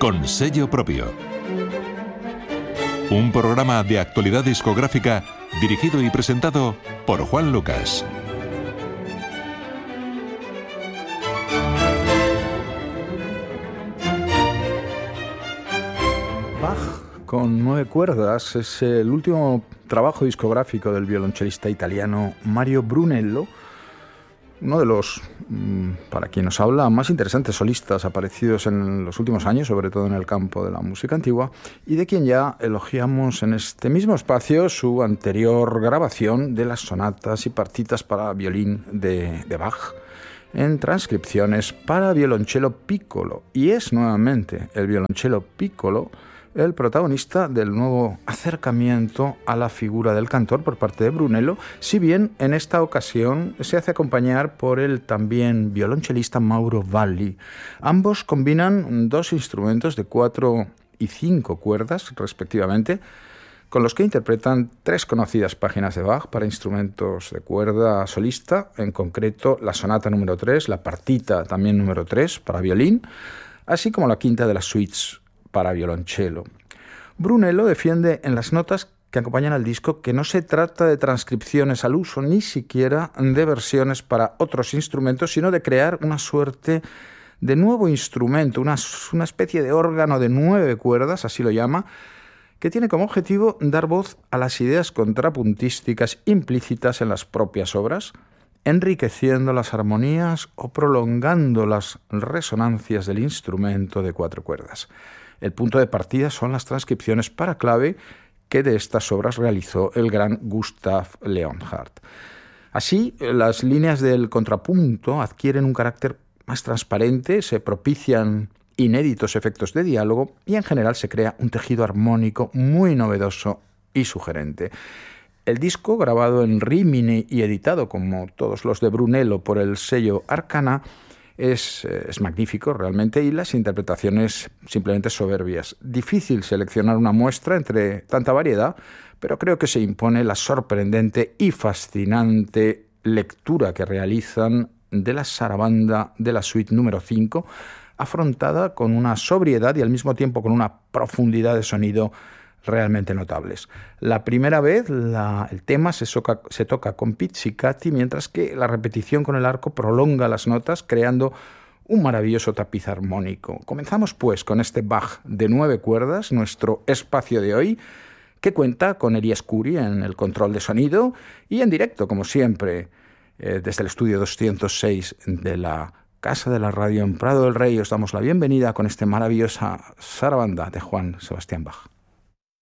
con sello propio. Un programa de actualidad discográfica dirigido y presentado por Juan Lucas. Bach con 9 cuerdas es el último trabajo discográfico del violonchelista italiano Mario Brunello, uno de los, para quien nos habla, más interesantes solistas aparecidos en los últimos años, sobre todo en el campo de la música antigua, y de quien ya elogiamos en este mismo espacio su anterior grabación de las sonatas y partitas para violín de Bach, en transcripciones para violonchelo piccolo, y es nuevamente el violonchelo piccolo el protagonista del nuevo acercamiento a la figura del cantor por parte de Brunello, si bien en esta ocasión se hace acompañar por el también violonchelista Mauro Valli. Ambos combinan dos instrumentos de 4 y 5 cuerdas, respectivamente, con los que interpretan 3 conocidas páginas de Bach para instrumentos de cuerda solista, en concreto la sonata número 3, la partita también número 3 para violín, así como la quinta de las suites para violonchelo. Brunello defiende en las notas que acompañan al disco que no se trata de transcripciones al uso, ni siquiera de versiones para otros instrumentos, sino de crear una suerte de nuevo instrumento, una especie de órgano de 9 cuerdas, así lo llama, que tiene como objetivo dar voz a las ideas contrapuntísticas implícitas en las propias obras, enriqueciendo las armonías o prolongando las resonancias del instrumento de 4 cuerdas. El punto de partida son las transcripciones para clave que de estas obras realizó el gran Gustav Leonhardt. Así, las líneas del contrapunto adquieren un carácter más transparente, se propician inéditos efectos de diálogo y en general se crea un tejido armónico muy novedoso y sugerente. El disco, grabado en Rimini y editado, como todos los de Brunello, por el sello Arcana, es magnífico realmente, y las interpretaciones simplemente soberbias. Difícil seleccionar una muestra entre tanta variedad, pero creo que se impone la sorprendente y fascinante lectura que realizan de la sarabanda de la suite número 5, afrontada con una sobriedad y al mismo tiempo con una profundidad de sonido realmente notables. La primera vez el tema se toca con pizzicati, mientras que la repetición con el arco prolonga las notas, creando un maravilloso tapiz armónico. Comenzamos pues con este Bach de 9 cuerdas, nuestro espacio de hoy, que cuenta con Eri Escuri en el control de sonido y en directo, como siempre, desde el estudio 206 de la Casa de la Radio en Prado del Rey. Os damos la bienvenida con esta maravillosa sarabanda de Juan Sebastián Bach.